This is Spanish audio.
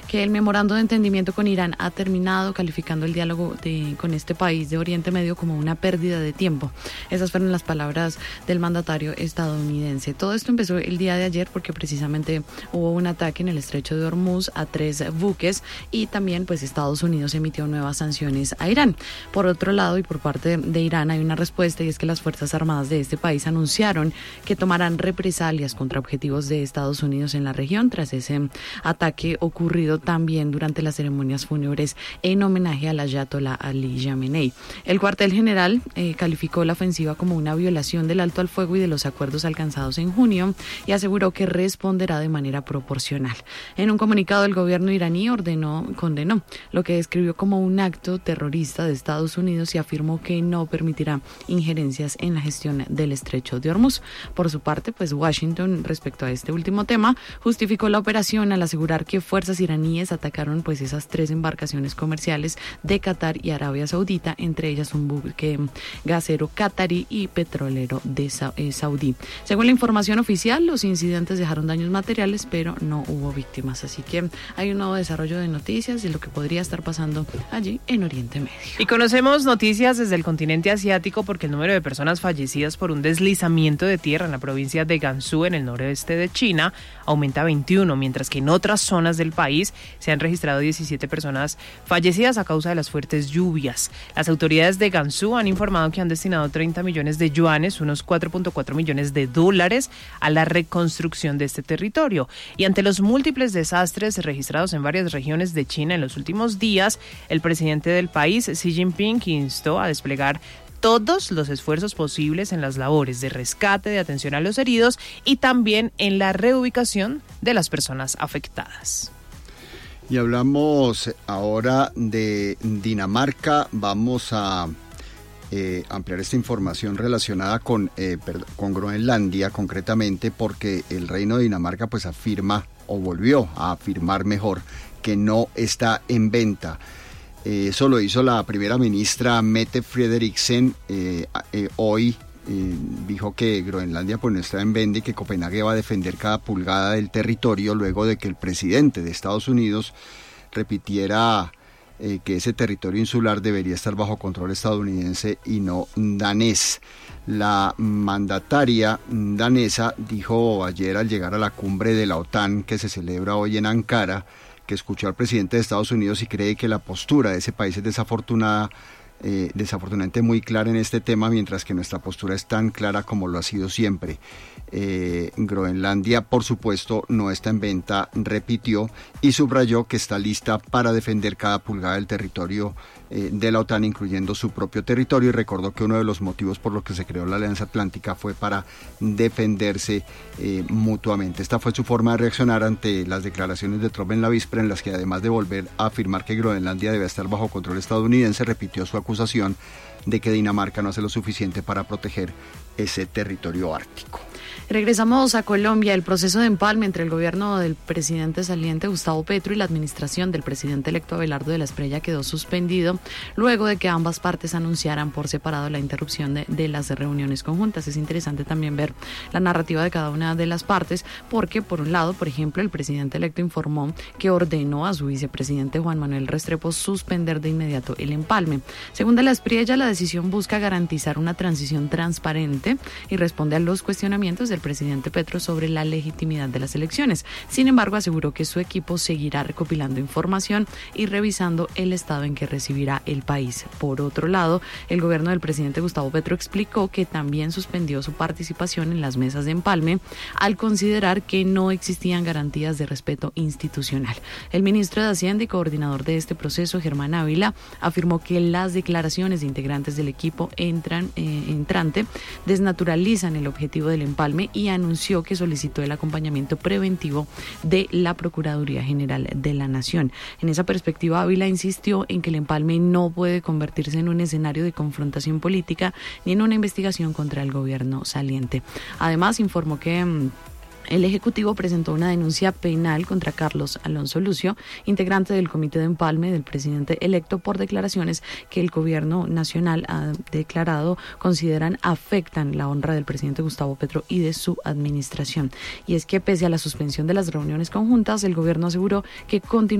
que el memorando de entendimiento con Irán ha terminado, calificando el diálogo con este país de Oriente Medio como una pérdida de tiempo. Esas fueron las palabras del mandatario estadounidense. Todo esto empezó el día de ayer porque precisamente hubo un ataque en el estrecho de Hormuz a 3 buques y también pues Estados Unidos emitió nuevas sanciones a Irán. Por otro lado, y por parte de Irán hay una respuesta, y es que las Fuerzas Armadas de este país anunciaron que tomarán represalias contra objetivos de Estados Unidos en la región tras ese ataque ocurrido también durante las ceremonias fúnebres en homenaje al ayatolá Ali Khamenei. El cuartel general calificó la ofensiva como una violación del alto al fuego y de los acuerdos alcanzados en junio y aseguró que responderá de manera proporcional. En un comunicado, el gobierno iraní condenó lo que describió como un acto terrorista de Estados Unidos y afirmó que no permitirá injerencias en la gestión del estrecho de Hormuz. Por su parte, pues Washington, respecto a este último tema, justificó la operación al asegurar que fuerzas iraníes atacaron pues esas 3 embarcaciones comerciales de Qatar y Arabia Saudita, entre ellas un buque gasero qatarí y petrolero de saudí. Según la información oficial, los incidentes dejaron daños materiales, pero no hubo víctimas. Así que hay un nuevo desarrollo de noticias de lo que podría estar pasando allí en Oriente Medio. Y conocemos noticias desde el continente asiático porque el número de personas fallecidas por un deslizamiento de tierra en la provincia de Gansu, en el noroeste de China, aumenta a 21, mientras que en otras zonas del país se han registrado 17 personas fallecidas a causa de las fuertes lluvias. Las autoridades de Gansu han informado que han destinado 30 millones de yuanes, unos 4.4 millones de dólares, a la reconstrucción de este territorio. Y ante los múltiples desastres registrados en varias regiones de China en los últimos días, el presidente del país, Xi Jinping, instó a desplegar todos los esfuerzos posibles en las labores de rescate, de atención a los heridos y también en la reubicación de las personas afectadas. Y hablamos ahora de Dinamarca. Vamos a ampliar esta información relacionada con Groenlandia, concretamente porque el Reino de Dinamarca pues afirma, o volvió a afirmar mejor, que no está en venta. Eso lo hizo la primera ministra Mette Frederiksen hoy. Dijo que Groenlandia pues no está en venta y que Copenhague va a defender cada pulgada del territorio luego de que el presidente de Estados Unidos repitiera que ese territorio insular debería estar bajo control estadounidense y no danés. La mandataria danesa dijo ayer al llegar a la cumbre de la OTAN que se celebra hoy en Ankara que escuchó al presidente de Estados Unidos y cree que la postura de ese país es desafortunadamente muy clara en este tema, mientras que nuestra postura es tan clara como lo ha sido siempre. Groenlandia, por supuesto, no está en venta, repitió, y subrayó que está lista para defender cada pulgada del territorio de la OTAN, incluyendo su propio territorio, y recordó que uno de los motivos por los que se creó la Alianza Atlántica fue para defenderse mutuamente. Esta fue su forma de reaccionar ante las declaraciones de Trump en la víspera, en las que además de volver a afirmar que Groenlandia debe estar bajo control estadounidense, repitió su acusación de que Dinamarca no hace lo suficiente para proteger ese territorio ártico. Regresamos a Colombia. El proceso de empalme entre el gobierno del presidente saliente Gustavo Petro y la administración del presidente electo Abelardo de la Espriella quedó suspendido luego de que ambas partes anunciaran por separado la interrupción de las reuniones conjuntas. Es interesante también ver la narrativa de cada una de las partes porque, por un lado, por ejemplo, el presidente electo informó que ordenó a su vicepresidente Juan Manuel Restrepo suspender de inmediato el empalme. Según de la Espriella, la decisión busca garantizar una transición transparente y responde a los cuestionamientos del presidente Petro sobre la legitimidad de las elecciones. Sin embargo, aseguró que su equipo seguirá recopilando información y revisando el estado en que recibirá el país. Por otro lado, el gobierno del presidente Gustavo Petro explicó que también suspendió su participación en las mesas de empalme al considerar que no existían garantías de respeto institucional. El ministro de Hacienda y coordinador de este proceso, Germán Ávila, afirmó que las declaraciones de integrantes del equipo entrante desnaturalizan el objetivo del empalme y anunció que solicitó el acompañamiento preventivo de la Procuraduría General de la Nación. En esa perspectiva, Ávila insistió en que el empalme no puede convertirse en un escenario de confrontación política ni en una investigación contra el gobierno saliente. Además, informó que el Ejecutivo presentó una denuncia penal contra Carlos Alonso Lucio, integrante del Comité de Empalme del presidente electo, por declaraciones que el gobierno nacional ha declarado consideran afectan la honra del presidente Gustavo Petro y de su administración. Y es que pese a la suspensión de las reuniones conjuntas, el gobierno aseguró que continúa